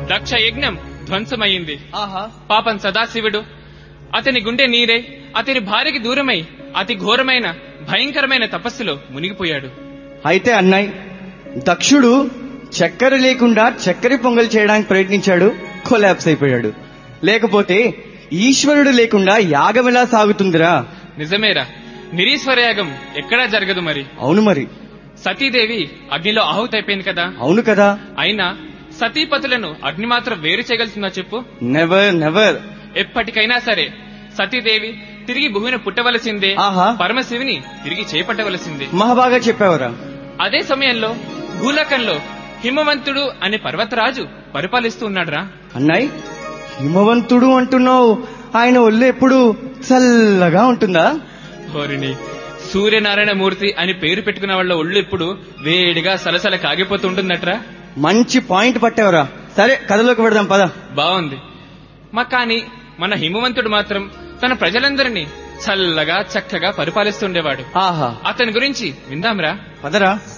దక్ష యజ్ఞం ధ్వంసమయ్యింది. పాపం సదాశివుడు అతని గుండె నీరే అతని భార్యకి దూరమై అతి ఘోరమైన భయంకరమైన తపస్సులో మునిగిపోయాడు. అయితే అన్నయ్య, దక్షుడు చక్కెర లేకుండా చక్కెర పొంగల్ చేయడానికి ప్రయత్నించాడు, కొలాప్స్ అయిపోయాడు. లేకపోతే ఈశ్వరుడు లేకుండా యాగం ఎలా సాగుతుందిరా? నిజమేరా, నిరీశ్వర యాగం ఎక్కడా జరగదు. మరి అవును, మరి సతీదేవి అగ్నిలో ఆహుతైపోయింది కదా. అవును కదా. అయినా సతీపతులను అగ్ని మాత్రం వేరు చేయగలుగుతుందా చెప్పు? Never never. ఎప్పటికైనా సరే సతీదేవి తిరిగి భూమిని పుట్టవలసిందే, పరమశివుని తిరిగి చేపట్టవలసిందే. మహాబాగా చెప్పావరా. అదే సమయంలో భూలోకంలో హిమవంతుడు అనే పర్వతరాజు పరిపాలిస్తూ ఉన్నాడురా. అన్నయ్య, హిమవంతుడు అంటున్నావు, ఆయన ఒళ్ళు ఎప్పుడు చల్లగా ఉంటుందా? హోరిని, సూర్యనారాయణ మూర్తి అని పేరు పెట్టుకున్న వాళ్ళ ఒళ్ళు ఎప్పుడు వేడిగా సలసల కాగిపోతుంటుందట్రా. మంచి పాయింట్ పట్టావురా. సరే, కథలోకి పెడదాం పద. బాగుంది. కానీ మన హిమవంతుడు మాత్రం తన ప్రజలందరినీ చల్లగా చక్కగా పరిపాలిస్తుండేవాడు. ఆహా, అతని గురించి విందాంరా. పదరా.